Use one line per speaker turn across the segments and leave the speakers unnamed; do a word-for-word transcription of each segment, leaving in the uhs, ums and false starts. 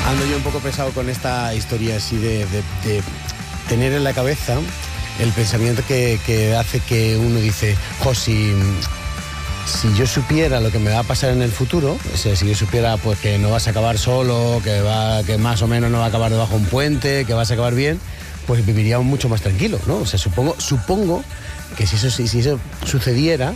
ando yo un poco pesado con esta historia así de, de, de tener en la cabeza el pensamiento que, que hace que uno dice, jo, si, si yo supiera lo que me va a pasar en el futuro, o sea, si yo supiera pues que no vas a acabar solo, que, va, que más o menos no va a acabar debajo de un puente, que vas a acabar bien, pues viviría mucho más tranquilo, ¿no? O sea, supongo, supongo que si eso, si, si eso sucediera,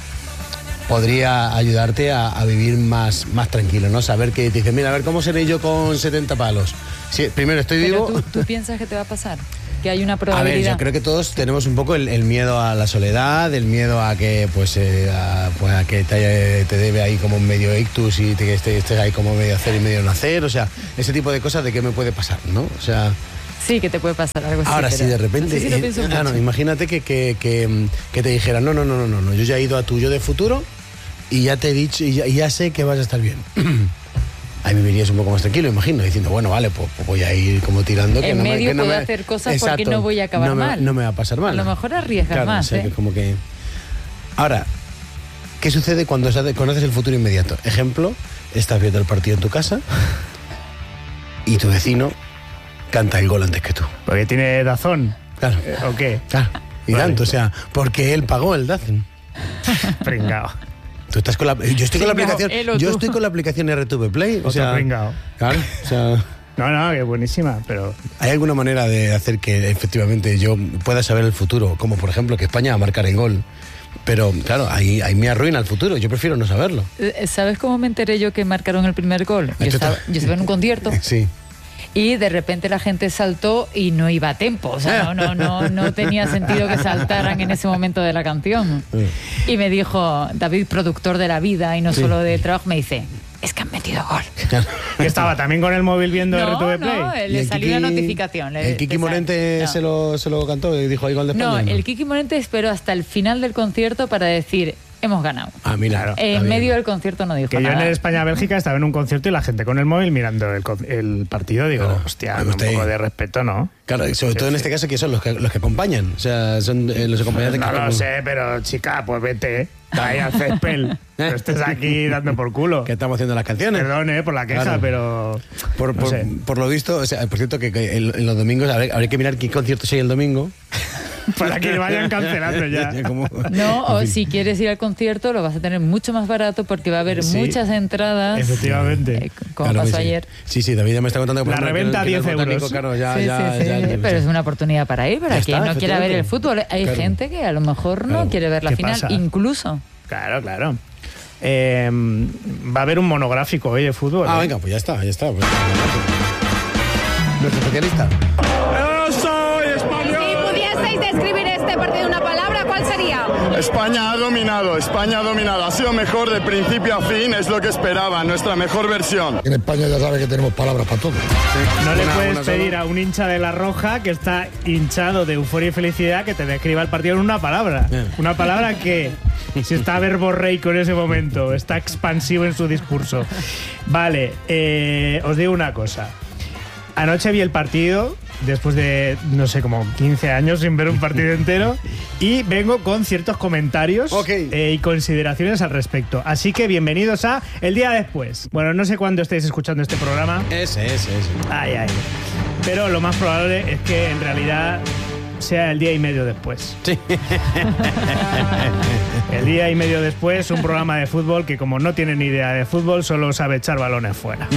podría ayudarte a, a vivir más, más tranquilo, ¿no? Saber que te dices, mira, a ver, ¿cómo seré yo con setenta palos? Sí, primero estoy
Pero
vivo...
¿tú, ¿tú piensas que te va a pasar? Que hay una probabilidad.
A ver, yo creo que todos tenemos un poco el, el miedo a la soledad, el miedo a que pues, eh, a, pues, a que te, te debe ahí como un medio ictus y te, estés, estés ahí como medio hacer y medio no hacer, o sea, ese tipo de cosas de qué me puede pasar, ¿no? O sea...
Sí, que te puede pasar algo así.
Ahora, si de repente...
No sé si lo pienso
eh, ah, no, imagínate que, que, que, que te dijera, no, no, no, no, no, no, yo ya he ido a tu yo de futuro y ya te he dicho, y ya, y ya sé que vas a estar bien. Ahí vivirías un poco más tranquilo, imagino, diciendo, bueno, vale, pues, pues voy a ir como tirando. Que
en
no
medio
me, que no
puedo
me...
hacer cosas
Exacto,
porque no voy a acabar
no me,
mal.
No me va a pasar mal.
A lo mejor arriesgas
claro,
más,
o sea,
¿eh?
que como que... Ahora, ¿qué sucede cuando conoces el futuro inmediato? Ejemplo, estás viendo el partido en tu casa y tu vecino canta el gol antes que tú.
Porque tiene Dazón.
Claro.
¿O qué?
Claro. Y vale. Tanto, o sea, porque él pagó el Dazn.
Pringao.
Tú estás con la, yo estoy con la
Pringao,
aplicación. Yo estoy con la aplicación R T V Play. O sea,
pringao.
Claro, o sea.
No, no, que buenísima, pero...
¿Hay alguna manera de hacer que efectivamente yo pueda saber el futuro? Como por ejemplo que España va a marcar el gol. Pero claro, ahí, ahí me arruina el futuro. Yo prefiero no saberlo.
¿Sabes cómo me enteré yo que marcaron el primer gol? Yo estaba, yo estaba en un concierto.
Sí.
Y de repente la gente saltó y no iba a tempo. O sea, no, no, no, no tenía sentido que saltaran en ese momento de la canción. Y me dijo David, productor de La Vida y no
sí.
solo de trabajo, me dice, es que han metido gol.
¿Que estaba también con el móvil viendo
no,
R T V Play?
No, le salió
Kiki,
la notificación.
El Kiki Morente
no.
se, lo, se lo cantó y dijo ahí gol de España.
No,
No,
el Kiki Morente esperó hasta el final del concierto para decir... Hemos ganado.
Ah, mira.
En medio del concierto no dijo
que
nada.
Yo en el España-Bélgica estaba en un concierto y la gente con el móvil mirando el, el partido. Digo, claro, hostia, un poco de respeto, ¿no?
Claro, sobre todo en este caso que son los que, los que acompañan. O sea, son eh, los acompañantes.
No
que
lo como... sé, pero chica, pues vete. Ahí al césped. No estés aquí dando por culo.
Que estamos haciendo las canciones.
Perdón, eh, por la queja, claro. pero...
Por,
no
por,
sé.
por lo visto, o sea, por cierto, que, que en, en los domingos habría, habría que mirar qué conciertos hay el domingo.
Para que vayan cancelando ya.
No, o si quieres ir al concierto lo vas a tener mucho más barato porque va a haber sí, muchas entradas.
Efectivamente.
Eh, como
claro
pasó
sí.
ayer.
Sí, sí, David ya me está contando que
la reventa a diez euros.
Claro, ya,
sí,
ya,
sí, sí,
ya, ya,
pero es una oportunidad para ir, para quien no quiera ver el fútbol. Hay
claro.
gente que a lo mejor no claro. quiere ver la final, pasa? incluso.
Claro, claro. Eh, va a haber un monográfico hoy de fútbol.
Ah,
¿eh?
venga, pues ya está, ya está. Pues, nuestro especialista.
España ha dominado, España ha dominado, ha sido mejor de principio a fin, es lo que esperaba, nuestra mejor versión.
En España ya sabe que tenemos palabras para todo.
Sí. No
una,
le puedes
una
pedir
solo.
a un hincha de La Roja que está hinchado de euforia y felicidad que te describa el partido en una palabra. Yeah. Una palabra que, si está verborreico en ese momento, está expansivo en su discurso. Vale, eh, os digo una cosa. Anoche vi el partido, después de, no sé, como quince años sin ver un partido entero, y vengo con ciertos comentarios
okay.
eh, y consideraciones al respecto. Así que bienvenidos a El Día Después. Bueno, no sé cuándo estáis escuchando este programa.
Ese, ese, ese.
Ay, ay. Pero lo más probable es que en realidad sea el día y medio después.
Sí.
El día y medio después, un programa de fútbol que, como no tiene ni idea de fútbol, solo sabe echar balones fuera.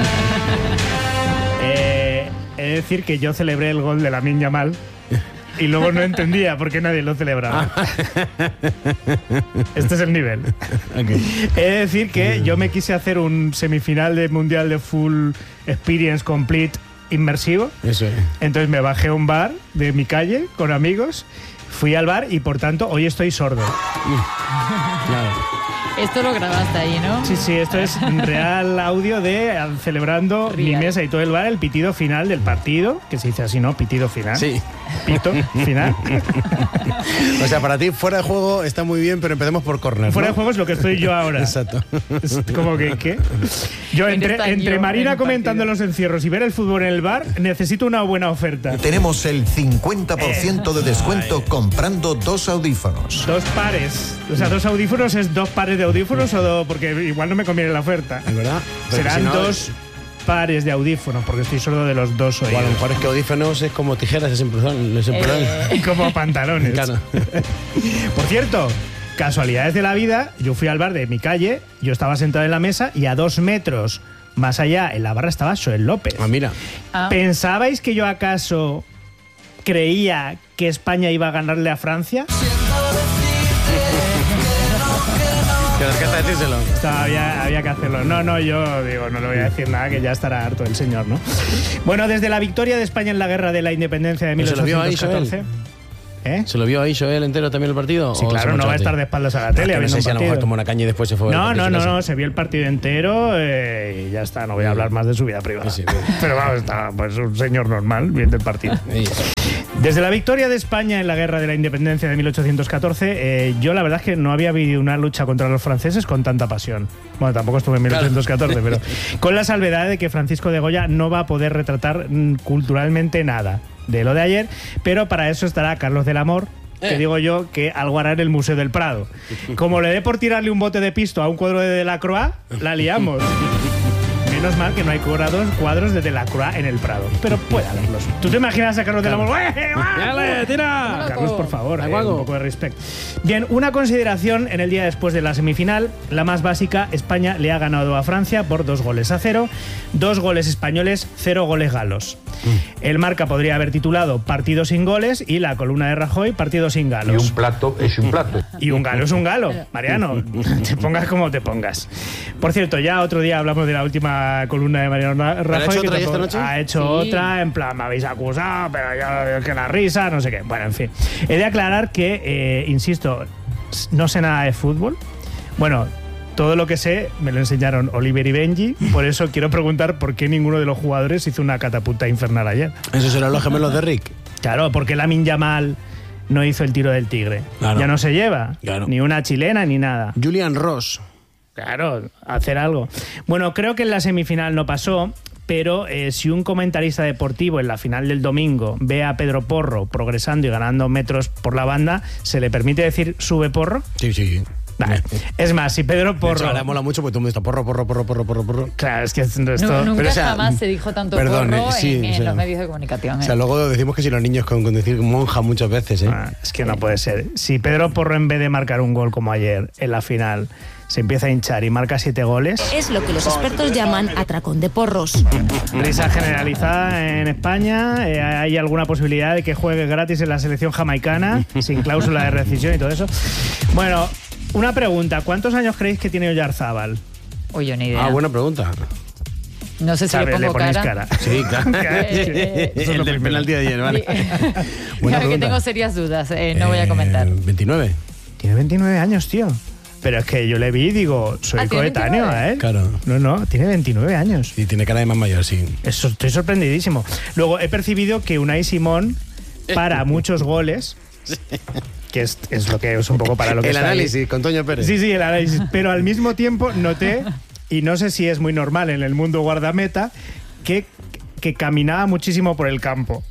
Eh, he de decir que yo celebré el gol de Lamine Yamal y luego no entendía por qué nadie lo celebraba. Este es el nivel. Okay. He de decir que yo me quise hacer un semifinal de Mundial de Full Experience Complete inmersivo.
Eso es.
Entonces me bajé a un bar de mi calle con amigos, fui al bar y por tanto hoy estoy sordo.
Claro.
Esto lo grabaste ahí, ¿no?
Sí, sí, esto es real audio de celebrando real. Mi mesa y todo el bar, el pitido final del partido, que se dice así, ¿no? Pitido final.
Sí.
Pito final.
O sea, para ti fuera de juego está muy bien, pero empecemos por córner.
Fuera
¿no?
de juego es lo que estoy yo ahora.
Exacto.
Es como que, ¿qué? Yo entre, entre Marina comentando los encierros y ver el fútbol en el bar, necesito una buena oferta.
Tenemos el cincuenta por ciento eh. de descuento Ay. comprando dos audífonos.
Dos pares. O sea, dos audífonos es dos pares de audífonos o dos, porque igual no me conviene la oferta.
¿Es verdad?
Serán
si no,
dos... pares de audífonos, porque estoy sordo de los dos oídos.
O a lo mejor es que audífonos es como tijeras, es emplazón, es emplazón.
Eh, como pantalones.
Claro.
Por cierto, casualidades de la vida, yo fui al bar de mi calle, yo estaba sentado en la mesa y a dos metros más allá en la barra estaba Joel López.
Ah, mira.
Ah.
¿Pensabais que yo acaso creía que España iba a ganarle a Francia?
¿Qué te decírselo?
Estaba, había, había que hacerlo. No, no, yo digo, no le voy a decir nada, que ya estará harto el señor, ¿no? Bueno, desde la victoria de España en la guerra de la independencia de mil
¿Se lo vio ahí,
ochocientos catorce... ¿Eh?
¿Se lo vio ahí Joel entero también el partido?
Sí,
¿O
claro,
se
no va a
mochó
estar de espaldas a la tele.
Ah, que no
viendo
sé
un
si a lo
partido.
mejor tomó una caña y después se fue.
No, no, no,
no,
no, se vio el partido entero eh, y ya está, no voy a hablar más de su vida privada.
Sí, sí.
Pero vamos, está pues un señor normal viendo el partido.
Sí.
Desde la victoria de España en la guerra de la independencia de mil ochocientos catorce, eh, yo la verdad es que no había vivido una lucha contra los franceses con tanta pasión. Bueno, tampoco estuve en mil ochocientos catorce,
Claro.
pero con la salvedad de que Francisco de Goya no va a poder retratar mm, culturalmente nada de lo de ayer, pero para eso estará Carlos del Amor, que
Eh.
digo yo que algo hará en el Museo del Prado. Como le dé por tirarle un bote de pisto a un cuadro de Delacroix, la liamos. Menos mal que no hay cuadros, cuadros de Delacroix en el Prado, pero puede haberlos. ¿Tú te imaginas a Carlos del Amor? ¡Eh, guapo!
¡Dale, tira!
Carlos, por favor,
Ay,
eh,
guapo.
un poco de respeto. Bien, una consideración en el día después de la semifinal, la más básica: España le ha ganado a Francia por dos goles a cero, dos goles españoles, cero goles galos. El Marca podría haber titulado Partido sin goles y la columna de Rajoy Partido sin galos.
Y un plato es un plato.
Y un galo es un galo, Mariano. Te pongas como te pongas. Por cierto, ya otro día hablamos de la última columna de Mariano
¿Ha
Rajoy.
hecho
que
otra ya
tampoco-
esta noche?
Ha hecho
Sí.
otra, en plan, me habéis acusado, pero ya que la risa, no sé qué. Bueno, en fin. He de aclarar que, eh, insisto, no sé nada de fútbol. Bueno, todo lo que sé me lo enseñaron Oliver y Benji. Por eso quiero preguntar por qué ninguno de los jugadores hizo una catapulta infernal ayer.
Esos eran los gemelos de Rick.
Claro, porque Lamine Yamal no hizo el tiro del tigre.
Claro.
Ya no se lleva.
Claro.
Ni una chilena ni nada.
Julian Ross.
Claro, hacer algo. Bueno, creo que en la semifinal no pasó, pero eh, si un comentarista deportivo en la final del domingo ve a Pedro Porro progresando y ganando metros por la banda, ¿se le permite decir sube Porro?
Sí, sí.
Vale. Es más, si Pedro
Porro.
Porro...
Ahora mola mucho porque todo el mundo está porro, porro, porro, porro, porro, porro.
Claro, es que esto...
Nu- Nunca
pero, o sea,
jamás se dijo tanto
perdón,
porro
eh, sí,
en, en
o sea,
los medios de comunicación.
O sea,
eh.
luego decimos que si los niños con, con decir monja muchas veces, ¿eh?
Ah, es que no puede ser. Si Pedro Porro, en vez de marcar un gol como ayer en la final, se empieza a hinchar y marca siete goles...
Es lo que los expertos llaman atracón de porros.
Risa generalizada en España. Eh, ¿Hay alguna posibilidad de que juegue gratis en la selección jamaicana, sin cláusula de rescisión y todo eso? Bueno, una pregunta. ¿Cuántos años creéis que tiene Oyarzábal?
Uy, yo ni idea.
Ah, buena pregunta.
No sé si
¿Sabes?
le
Le
pongo
ponéis
cara.
cara.
Sí, claro.
Eh,
Eso es
El
lo
del
primero.
penalti de ayer, vale. Buena
Claro que
pregunta.
tengo serias dudas, eh, no voy a
Eh,
comentar.
veintinueve.
Tiene veintinueve años, tío. Pero es que yo le vi y digo, soy
Ah, ¿tiene
coetáneo
veintinueve?
a él.
Claro.
No, no, tiene veintinueve años.
Y tiene cara de más mayor, sí.
Eso, estoy sorprendidísimo. Luego, he percibido que Unai Simón para muchos goles, que es, es lo que es un poco para lo que
El
está ahí.
análisis con Toño Pérez.
Sí, sí, el análisis. Pero al mismo tiempo noté, y no sé si es muy normal en el mundo guardameta, que, que caminaba muchísimo por el campo.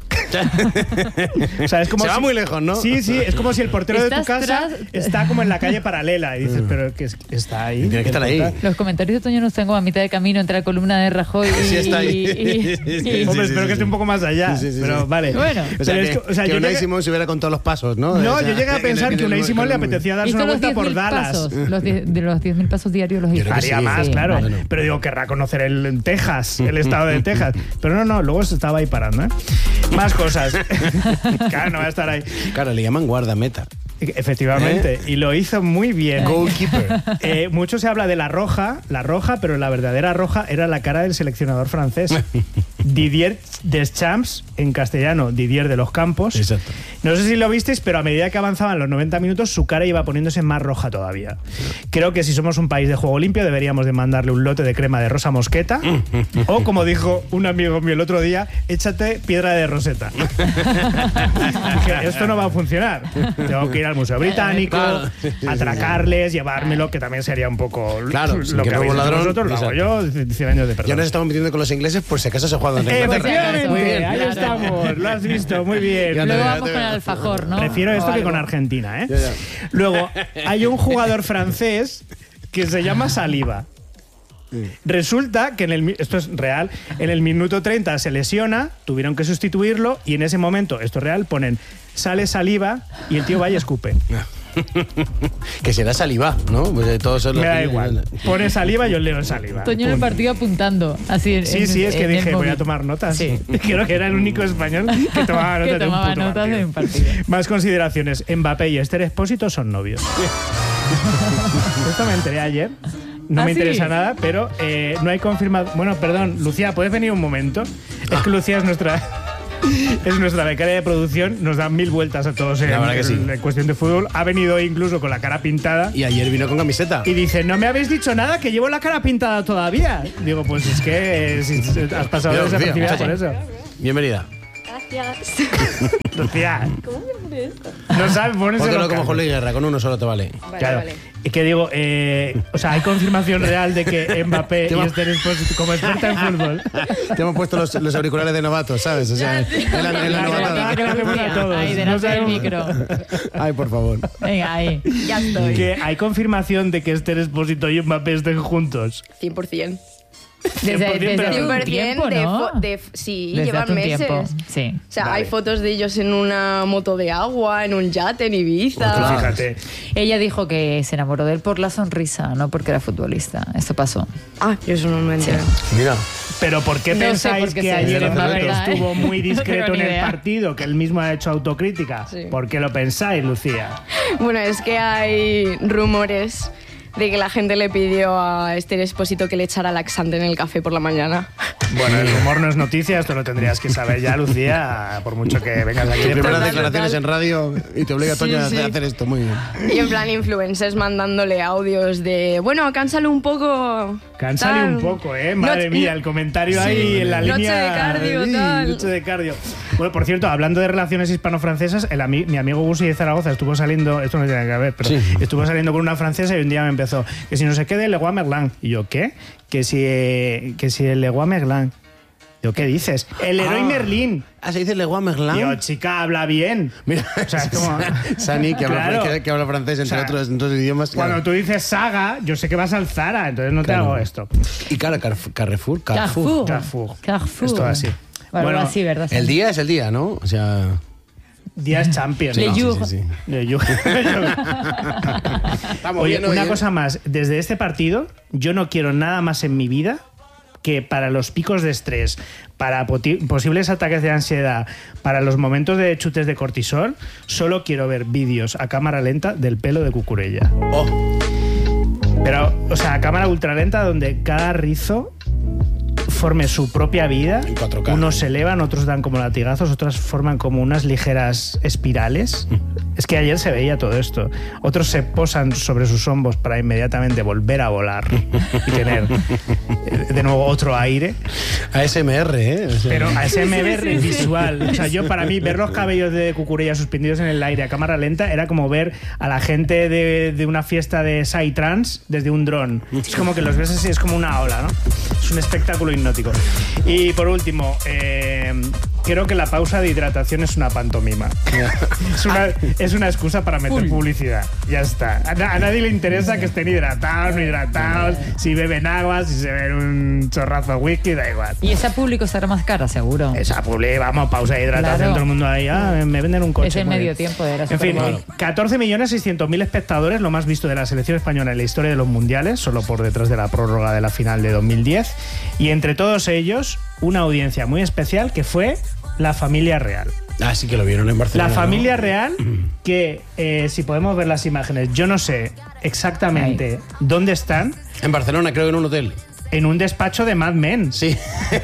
O sea, es como
Se va
si-
muy lejos, ¿no?
Sí, sí, es como si el portero de tu
Estás
casa
tras-
está como en la calle paralela y dices, pero que es- está ahí.
Y tiene que estar ahí.
Los comentarios de Toño nos tengo a mitad de camino entre la columna de Rajoy y...
Sí, está ahí.
y- y-
Sí,
Hombre,
sí,
espero
sí,
que esté
sí.
un poco más allá,
Sí, sí, sí,
pero
sí.
vale.
Bueno.
O sea,
Pero
que,
es que- o sea,
que
yo
Unai
llegué-
Simón se hubiera contado los pasos, ¿no?
No,
O sea,
yo llegué a pensar
en
que
el-
Unai Simón le
en el-
apetecía darse
Hizo
una
los
vuelta por
diez mil
Dallas.
pasos, los die- de los diez mil pasos diarios los
Yo
hizo.
creo que
Haría
sí,
más,
sí,
claro.
vale.
Pero digo, querrá conocer el Texas, el estado de Texas. Pero no, no, luego se estaba ahí parando, ¿eh? Más cosas. Claro, no va a estar ahí.
Claro, le llaman guardameta.
Efectivamente, y lo hizo muy bien.
Goalkeeper.
Eh, mucho se habla de la roja, la roja, pero la verdadera roja era la cara del seleccionador francés. Didier Deschamps, en castellano, Didier de los Campos.
Exacto.
No sé si lo visteis, pero a medida que avanzaban los noventa minutos, su cara iba poniéndose más roja todavía. Creo que si somos un país de juego limpio, deberíamos de mandarle un lote de crema de rosa mosqueta. O, como dijo un amigo mío el otro día, échate piedra de roseta. Dije, esto no va a funcionar. Tengo que ir al Museo Británico,
Claro. Sí, sí, sí,
atracarles, llevármelo, que también sería un poco
Claro,
lo
sin
que
que robo
habéis hecho
ladrón,
vosotros, lo hago yo, cien años de
Ya
perdón.
nos estamos metiendo con los ingleses por si acaso se juega en Inglaterra.
Efectivamente,
Muy bien,
ahí
claro.
estamos, lo has visto, muy bien.
Ya
Luego
te-
vamos
te-
con el alfajor, ¿no?
Prefiero esto
O
que con
algo.
Argentina, ¿eh?
Ya, ya.
Luego, hay un jugador francés que se llama Saliba. Resulta que en el, esto es real, en el minuto treinta se lesiona, tuvieron que sustituirlo y en ese momento, esto es real, ponen sale saliva y el tío va y escupe.
Que será saliva, ¿no? Pues todos son
Me
los
da
que-
igual. Pone saliva, yo leo saliva.
Toño en el
Punto.
partido apuntando. Así en-
Sí,
en-
sí, es que
en el
dije, voy a
móvil.
tomar notas.
Sí.
Creo que era el único español que tomaba notas,
Que
de, un
tomaba
puto
notas
partido.
de un partido.
Más consideraciones. Mbappé y Esther Expósito son novios. Esto me enteré ayer. No
¿Ah,
me
sí?
interesa nada, pero eh, no hay confirmación. Bueno, perdón, Lucía, ¿puedes venir un momento? Es que Lucía es nuestra... Es nuestra becaria de producción, nos da mil vueltas a todos en,
La verdad que sí.
en cuestión de fútbol. Ha venido hoy incluso con la cara pintada.
Y ayer vino con camiseta.
Y dice, no me habéis dicho nada, que llevo la cara pintada todavía. Digo, pues es que eh, si- si has pasado
Mira,
desapercibida
Lucía,
por eso.
Bienvenida.
Gracias.
Lucía. No sabes, pones
Póntelo como Jorge Guerra, con uno solo te vale.
Vale,
Claro.
vale.
Y que digo, eh, o sea, hay confirmación real de que Mbappé
Te
y
va-
Esther Expósito, como experta en fútbol,
Te hemos puesto los, los auriculares de novato, ¿sabes? O sea, en la, en la
La
novatada.
novatada que le hacemos a todos.
Ahí,
No
delante del
sabemos-
micro.
Ay, por favor.
Venga, ahí.
Ya estoy.
que hay confirmación de que Esther Expósito y Mbappé estén juntos.
cien por ciento.
Desde,
cien por cien,
desde
pero-
hace un
cien por cien
tiempo,
de,
¿no?
fo- de f- sí,
Desde
llevan
hace un
meses.
tiempo, sí.
O sea,
Vale.
hay fotos de ellos en una moto de agua, en un yate en Ibiza.
Tú fíjate.
Ella dijo que se enamoró de él por la sonrisa, no porque era futbolista. Esto pasó.
Ah, yo eso no me entero.
Mira.
Pero ¿por qué
No sé
pensáis
por qué
que
se
ayer
dice la
Mbappé
verdad,
¿eh?
estuvo muy
No
discreto
tengo
en
ni
el
idea.
partido, que él mismo ha hecho autocrítica?
Sí.
¿Por qué lo pensáis, Lucía?
Bueno, es que hay rumores de que la gente le pidió a Esther Expósito que le echara laxante en el café por la mañana.
Bueno, el rumor no es noticia, esto lo tendrías que saber ya, Lucía, por mucho que vengas aquí de
Primeras
Total,
declaraciones
total.
en radio y te obliga Toño
Sí,
a
sí.
hacer esto. Muy bien.
Y en plan influencers mandándole audios de, bueno, cánsalo un poco.
Cánsale
tal.
un poco, ¿eh? Madre
Noche-
mía, el comentario
Sí.
ahí en la
Noche
línea...
de cardio,
Sí,
tal.
Noche de cardio. Bueno, por cierto, hablando de relaciones hispano-francesas, el ami- mi amigo Gusi de Zaragoza estuvo saliendo... Esto no tiene que ver, pero
Sí.
estuvo saliendo con una francesa y un día me empezó que si no se quede el Leroy Merlin. Y yo, ¿qué? Que si, eh, que si el Leroy Merlin. Yo, ¿qué dices? El Leroy
Ah.
Merlin.
Ah, se dice Le Roi Merlin.
Yo, chica, habla bien.
Mira,
O sea, es como...
Sani, que habla,
Claro.
que, que habla francés, entre
O sea,
otros, en otros idiomas.
Cuando
claro.
tú dices saga, yo sé que vas al Zara, entonces no te
Claro.
hago esto.
Y claro, Carf- Carrefour, Carrefour.
Carrefour.
Carrefour.
Carrefour.
Esto así.
Bueno,
Bueno,
así, ¿verdad?
El día es el día, ¿no? O sea...
Días Champions.
Le
¿no?
Jour.
Sí, sí, sí.
Le Jour.
Estamos
Oye,
bien hoy,
una
¿eh?
cosa más. Desde este partido, yo no quiero nada más en mi vida que para los picos de estrés, para poti- posibles ataques de ansiedad, para los momentos de chutes de cortisol, solo quiero ver vídeos a cámara lenta del pelo de Cucurella.
Oh,
Pero, o sea, a cámara ultralenta donde cada rizo forme su propia vida.
En cuatro K.
Unos se elevan, otros dan como latigazos, otros forman como unas ligeras espirales. Es que ayer se veía todo esto. Otros se posan sobre sus hombros para inmediatamente volver a volar y tener eh, de nuevo otro aire.
A S M R, ¿eh? O sea,
Pero A S M R visual. O sea, yo para mí ver los cabellos de Cucurella suspendidos en el aire a cámara lenta era como ver a la gente de, de una fiesta de Psytrance desde un dron. Es como que los ves así, es como una ola, ¿no? Es un espectáculo hipnótico. Y por último, eh, creo que la pausa de hidratación es una pantomima. Es una, es una excusa para meter publicidad. Ya está. A, na- a nadie le interesa que estén hidratados, no hidratados, si beben agua, si se ven un chorrazo de whisky, da igual.
Y esa público estará más cara, seguro.
Esa publi, vamos, pausa de hidratación,
Claro.
todo el mundo ahí, ah, me venden un coche.
Es el
muy
medio
bien.
tiempo de la
En fin,
Super Bowl.
catorce millones seiscientos mil espectadores, lo más visto de la selección española en la historia de los mundiales, solo por detrás de la prórroga de la final de dos mil diez. Y entre todos ellos, una audiencia muy especial que fue la familia real.
Ah, sí que lo vieron en Barcelona.
La
¿no?
familia real, que eh, si podemos ver las imágenes, yo no sé exactamente dónde están,
En Barcelona, creo que en un hotel.
en un despacho de Mad Men.
Sí.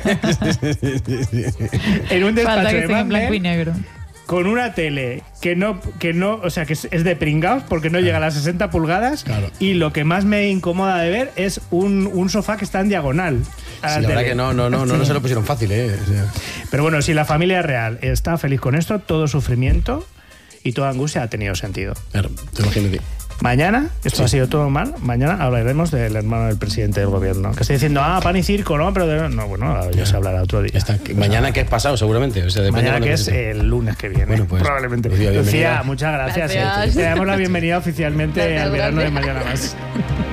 En un despacho
Falta que
de
esté
Mad
en blanco y
Men.
negro.
Con una tele que no, que no, o sea, que es es de pringaos porque no llega a las sesenta pulgadas.
Claro.
Y lo que más me incomoda de ver es un, un sofá que está en diagonal. a
Sí, la verdad que no, no, no, no, no se lo pusieron fácil, ¿eh? O sea,
Pero bueno, si la familia real está feliz con esto, todo sufrimiento y toda angustia ha tenido sentido.
claro, te imagínate.
Mañana, esto ha sido todo mal, mañana hablaremos del hermano del presidente del gobierno. Que está diciendo, ah, pan y circo, ¿no? Pero de- no, bueno, ya se hablará otro día.
Ya está. Que mañana que es pasado, seguramente. O sea, depende
Mañana
de
que
cuándo
es
te-
el lunes que viene.
Bueno, pues,
probablemente.
Lucía, bienvenida.
Lucía, muchas gracias.
Gracias.
Te damos la bienvenida oficialmente
Gracias,
al verano de
gracias.
mañana más.